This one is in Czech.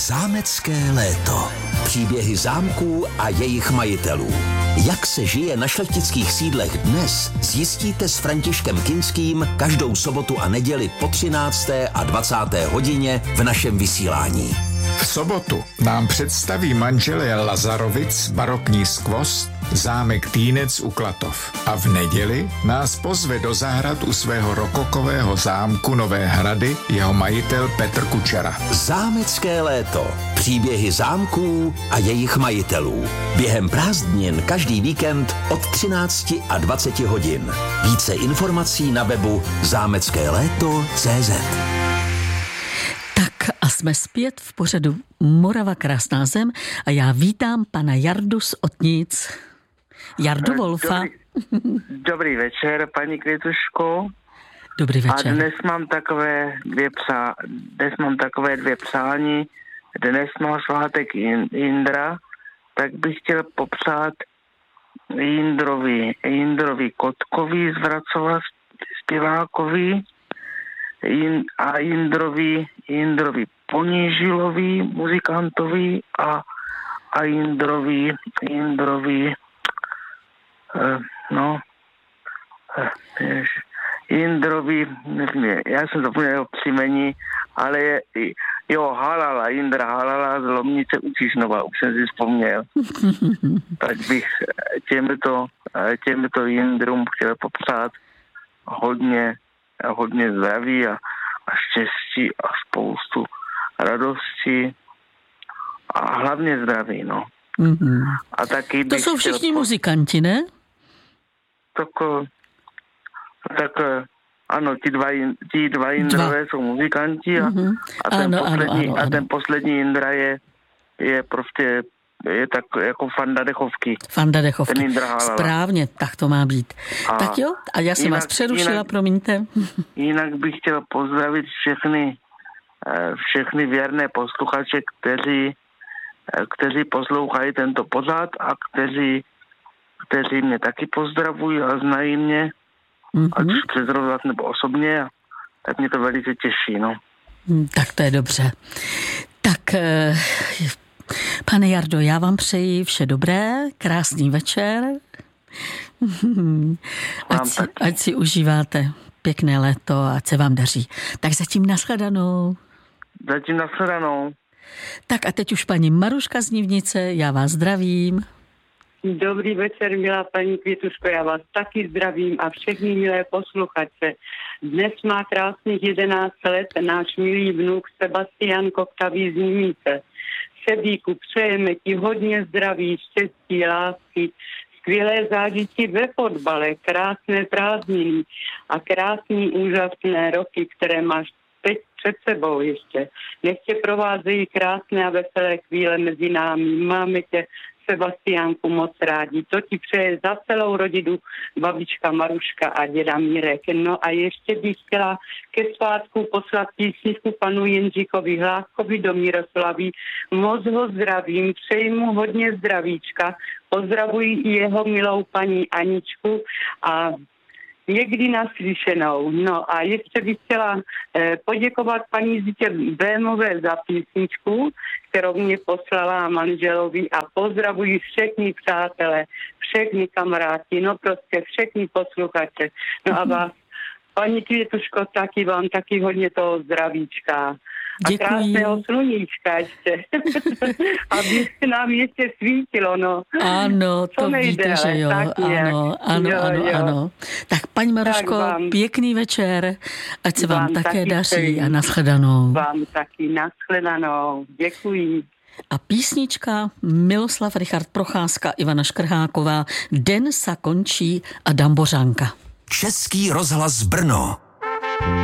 Zámecké léto. Příběhy zámků a jejich majitelů. Jak se žije na šlechtických sídlech dnes, zjistíte s Františkem Kinským každou sobotu a neděli po 13. a 20. hodině v našem vysílání. V sobotu nám představí manželé Lazarovic barokní skvost zámek Týnec u Klatov. A v neděli nás pozve do zahrad u svého rokokového zámku Nové Hrady jeho majitel Petr Kučera. Zámecké léto. Příběhy zámků a jejich majitelů. Během prázdnin každý víkend od 13 a 20 hodin. Více informací na webu zámeckéléto.cz. Tak a jsme zpět v pořadu Morava krásná zem a já vítám pana Jardu z Otnic. Jardu Wolfa. Dobrý večer, paní Květuško. Dobrý večer. A dnes mám takové dvě přání. Dnes má svátek Jindra, tak bych chtěl popřát Jindrovi Kotkovi z Vracova zpěvákovi a Jindrovi Ponížilovi muzikantovi a Jindrovi já jsem zapomněl jeho příjmení, ale Halala, Jindra Halala z Lomnice u Cíšnova, už jsem si vzpomněl. Tak bych těmto Jindrům chtěl popřát hodně zdraví a štěstí a spoustu radosti a hlavně zdraví, no. Mm-hmm. A taky to jsou všichni muzikanti, ne? Tak ano, ti dva Jindrové jsou muzikanti a ten poslední Jindra je prostě tak jako Fanda Dechovky. Fanda Dechovky. Správně, tak to má být. Tak jo, a já jsem vás přerušila, promiňte. Jinak bych chtěl pozdravit všechny věrné posluchače, kteří poslouchají tento pořad a kteří mě taky pozdravují a znají mě, ať už přes rozhlas nebo osobně, tak mě to velice těší, no. Tak to je dobře. Tak, pane Jardo, já vám přeji vše dobré, krásný večer. Ať si užíváte pěkné léto a ať se vám daří. Tak zatím nashledanou. Tak a teď už paní Maruška z Nivnice, já vás zdravím. Dobrý večer, milá paní Květuško, já vás taky zdravím a všechny milé posluchače. Dnes má krásných 11 let náš milý vnuk Sebastian Koktavý z Nimice. Sebíku, přejeme ti hodně zdraví, štěstí, lásky, skvělé zážití ve fotbale, krásné prázdniny a krásný, úžasné roky, které máš teď před sebou ještě. Nech tě provázejí krásné a veselé chvíle mezi námi. Máme tě, Sebastiánku, moc rádi. To ti přeje za celou rodinu babička Maruška a děda Mirek. No a ještě bych chtěla ke svátku poslat písničku panu Jindřikovi Hlávkovi do Miroslavy. Moc ho zdravím, přeji mu hodně zdravíčka. Pozdravuji i jeho milou paní Aničku a někdy naslyšenou. No a ještě bych chtěla poděkovat paní Zitě Bémové za písničku, kterou mě poslala manželovi a pozdravuji všechny přátelé, všechny kamarádi, no prostě všechny posluchače. No a vás, paní Květuško, vám taky hodně toho zdravíčka. Děkuji. A krásného sluníčka ještě. Aby nám ještě svítilo, no. Ano, to víte, že jo. Ano. Tak paní Maruško, pěkný večer, ať se vám také daří a nashledanou. Vám taky nashledanou. Děkuji. A písnička Miloslav Richard Procházka, Ivana Škrháková, Den sa končí a Dambořánka. Český rozhlas Brno.